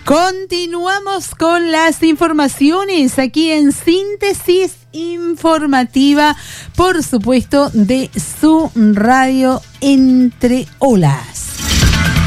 Continuamos con las informaciones aquí en Síntesis Informativa, por supuesto, de su radio Entre Olas.